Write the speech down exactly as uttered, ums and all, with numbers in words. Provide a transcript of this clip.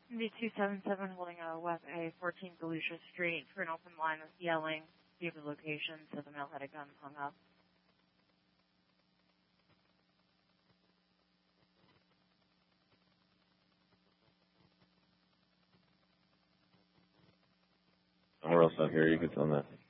The two seven seven holding a West A fourteen Galusha Street for an open line with yelling. Do you have the location so the male had a gun hung up? Or else out here you could tell that.